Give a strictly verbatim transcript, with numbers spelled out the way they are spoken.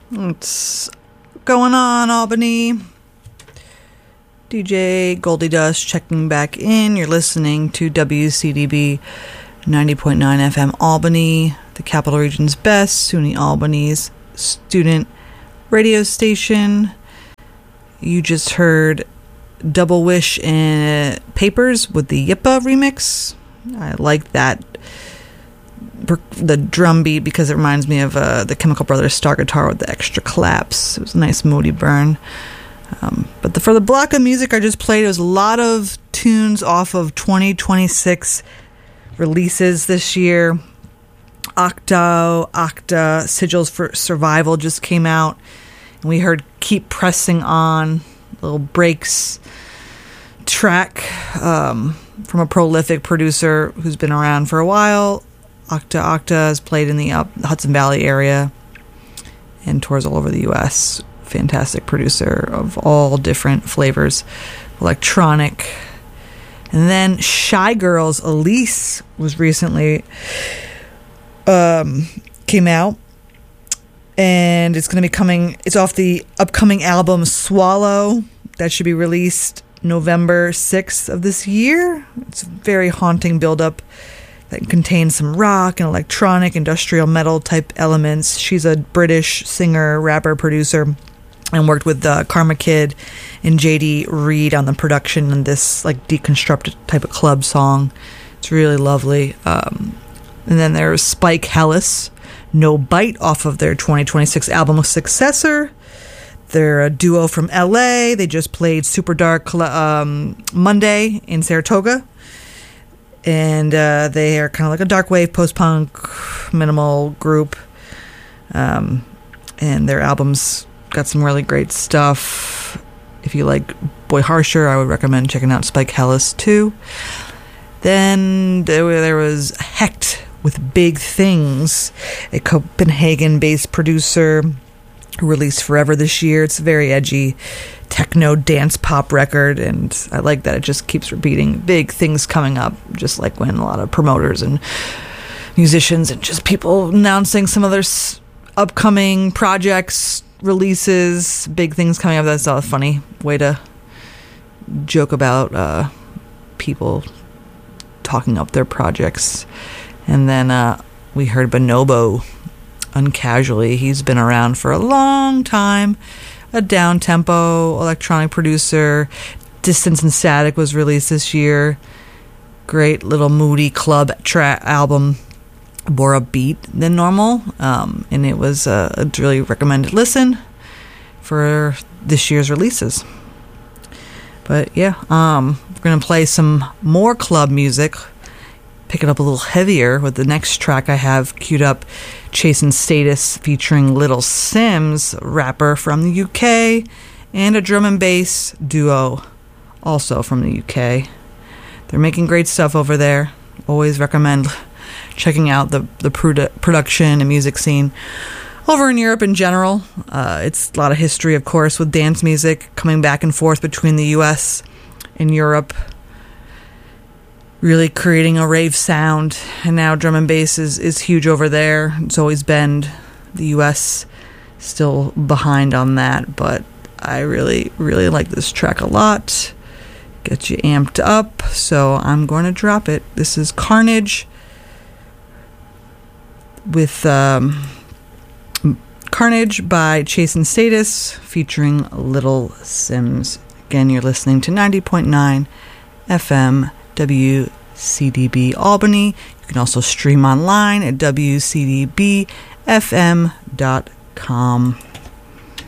What's going on, Albany? D J Goldie Dust checking back in. You're listening to W C D B ninety point nine F M Albany, the Capital Region's best, SUNY Albany's student radio station. You just heard Double Wish and Papers with the Yippa remix. I like that, the drum beat, because it reminds me of uh, the Chemical Brothers Star Guitar with the extra claps. It was a nice moody burn. Um, but the, for the block of music I just played, it was a lot of tunes off of twenty twenty-six releases this year. Octo, Octa, Sigils for Survival just came out. And we heard Keep Pressing On, little breaks track um, from a prolific producer who's been around for a while. Octa Octa has played in the uh, Hudson Valley area and tours all over the U S. Fantastic producer of all different flavors, electronic. And then Shy Girls, Elise was recently um, came out, and it's going to be coming. It's off the upcoming album Swallow that should be released November sixth of this year. It's a very haunting build-up that contains some rock and electronic, industrial metal type elements. She's a British singer, rapper, producer, and worked with uh, Karma Kid and J D Reed on the production in this like deconstructed type of club song. It's really lovely. Um, and then there's Spike Hellis, No Bite, off of their twenty twenty-six album Successor. They're a duo from L A. They just played Super Dark um, Monday in Saratoga. And uh, they are kind of like a dark wave, post-punk, minimal group. Um, and their albums got some really great stuff. If you like Boy Harsher, I would recommend checking out Spike Hellis too. Then there, there was Hecht with Big Things, a Copenhagen-based producer who released Forever this year. It's a very edgy techno dance pop record, and I like that it just keeps repeating big things coming up, just like when a lot of promoters and musicians and just people announcing some of their s- upcoming projects, releases, big things coming up. That's a funny way to joke about uh, people talking up their projects. And then uh, we heard Bonobo, Uncasually. He's been around for a long time. A down-tempo electronic producer. Distance and Static was released this year. Great little moody club tra- album. More upbeat than normal. Um, and it was a, a really recommended listen for this year's releases. But yeah, um, we're going to play some more club music. Pick it up a little heavier with the next track I have queued up, Chasing Status featuring Little Sims, rapper from the U K, and a drum and bass duo also from the U K. They're making great stuff over there. Always recommend checking out the, the produ- production and music scene over in Europe in general. Uh, it's a lot of history, of course, with dance music coming back and forth between the U S and Europe, really creating a rave sound. And now drum and bass is, is huge over there. It's always been. The U S still behind on that, but I really, really like this track a lot. Gets you amped up, so I'm going to drop it. This is Carnage with um, Carnage by Chasing Status featuring Little Sims. Again, you're listening to ninety point nine F M W C D B Albany. You can also stream online at W C D B F M dot com.